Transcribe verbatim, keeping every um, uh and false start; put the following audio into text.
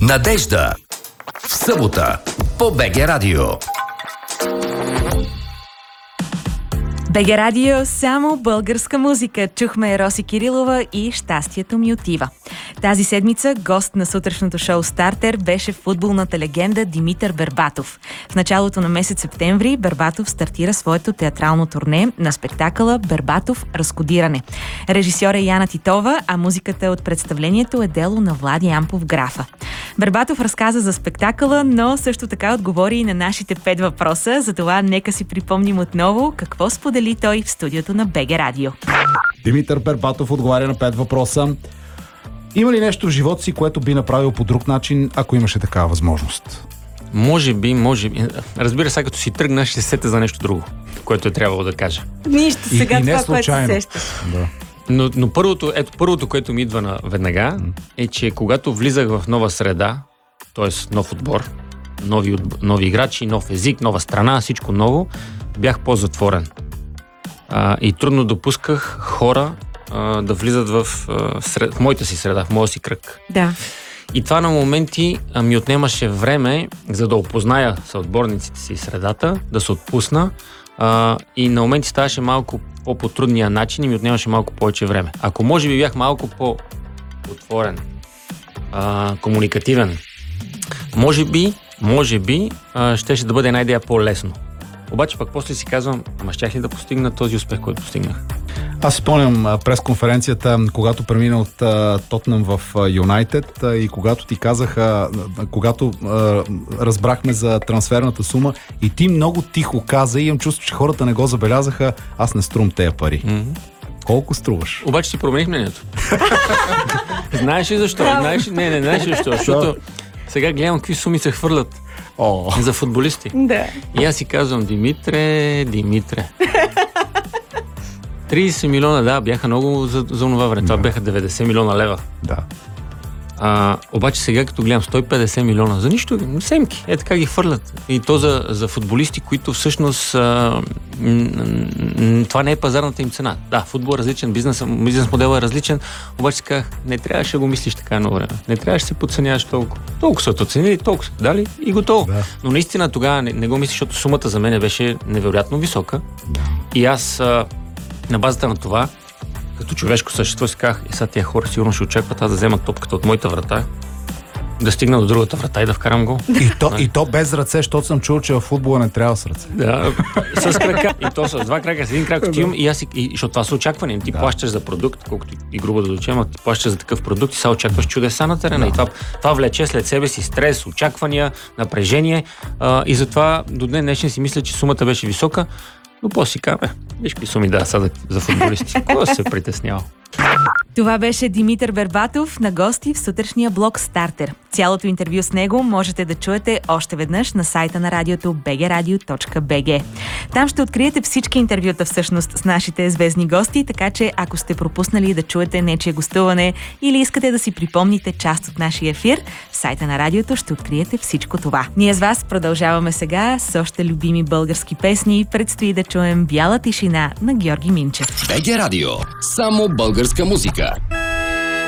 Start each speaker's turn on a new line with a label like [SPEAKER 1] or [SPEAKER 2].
[SPEAKER 1] Надежда. В събота по БГ Радио.
[SPEAKER 2] БГ Радио, само българска музика. Чухме Роси Кирилова и "Щастието ми отива". Тази седмица гост на сутрешното шоу Стартер беше футболната легенда Димитър Бербатов. В началото на месец септември Бербатов стартира своето театрално турне на спектакъла "Бербатов. Разкодиране". Режисьор е Яна Титова, а музиката от представлението е дело на Влади Ампов Графа. Бербатов разказа за спектакъла, но също така отговори и на нашите пет въпроса. Затова нека си припомним отново какво сподели той в студиото на БГ Радио.
[SPEAKER 3] Димитър Бербатов отговаря на пет въпроса. Има ли нещо в живота си, което би направил по друг начин, ако имаше такава възможност?
[SPEAKER 4] Може би, може би. Разбира се, като си тръгна, ще се сетя за нещо друго, което е трябвало да кажа.
[SPEAKER 2] Нищо сега
[SPEAKER 3] и, и
[SPEAKER 2] това, което се сещаш.
[SPEAKER 3] Да.
[SPEAKER 4] Но, но първото, ето, първото, което ми идва на веднага, е, че когато влизах в нова среда, т.е. нов отбор, нови, нови играчи, нов език, нова страна, всичко ново, бях по-затворен. А, и трудно допусках хора а, да влизат в, а, сред, в моята си среда, в моя си кръг.
[SPEAKER 2] Да.
[SPEAKER 4] И това на моменти а, ми отнемаше време, за да опозная съотборниците си средата, да се отпусна, а, и на моменти ставаше малко по-потрудния начин и ми отнемаше малко повече време. Ако може би бях малко по-отворен, а, комуникативен, може би, може би, а, щеше да бъде една идея по-лесно. Обаче пък после си казвам, ама щях ли да постигна този успех, който постигнах?
[SPEAKER 3] Аз спомням пресконференцията, когато премина от Тотнъм в Юнайтед и когато ти казаха, когато а, разбрахме за трансферната сума и ти много тихо каза и имам чувство, че хората не го забелязаха, аз не струм тея пари. Mm-hmm. Колко струваш?
[SPEAKER 4] Обаче си промених мнението. Знаеш ли защо? Знаеш ли? Не, не, знаеш ли защо? Защото сега гледам какви суми се хвърлят. Oh. За футболисти.
[SPEAKER 2] Да.
[SPEAKER 4] И аз си казвам, Димитре, Димитре. трийсет милиона, да, бяха много за, за това време. Това бяха деветдесет милиона лева.
[SPEAKER 3] Да.
[SPEAKER 4] А, обаче сега, като гледам сто и петдесет милиона, за нищо, семки, е така ги хвърлят. И то за, за футболисти, които всъщност а, м- м- това не е пазарната им цена. Да, футбол е различен, бизнес, бизнес модел е различен, обаче си казах, не трябваше да го мислиш така едно време. Не трябваше да се подценяваш толкова. Толкова са оценили, толкова са дали и готово. Да. Но наистина тогава не, не го мислиш, защото сумата за мен беше невероятно висока. Да. И аз а, на базата на това, като човешко същество, си казах, и сега тия хора сигурно ще очакват аз да взема топката от моята врата, да стигна до другата врата и да вкарам гол.
[SPEAKER 3] И то, и то без ръце, защото съм чул, че в футбола не трябва с ръце.
[SPEAKER 4] Да, с крака. И то с два крака, с един крак отивам и аз и, и защото това са очаквания. Ти да. Плащаш за продукт, колкото и грубо да дочем, а ти плащаш за такъв продукт и сега очакваш чудеса на терена. Да. И това, това влече след себе си стрес, очаквания, напрежение. А, и затова до днес днешен си мисля, че сумата беше висока. Но после си казваме, виж какви суми да са за футболисти. Кой се притеснява?
[SPEAKER 2] Това беше Димитър Бербатов на гости в сутрешния блок Стартер. Цялото интервю с него можете да чуете още веднъж на сайта на радиото би джи радио точка би джи. Там ще откриете всички интервюта всъщност с нашите звездни гости, така че ако сте пропуснали да чуете нечие гостуване или искате да си припомните част от нашия ефир, в сайта на радиото ще откриете всичко това. Ние с вас продължаваме сега с още любими български песни. Предстои да чуем "Бяла тишина" на Георги Минчев.
[SPEAKER 1] БГ Радио. Само българска музика.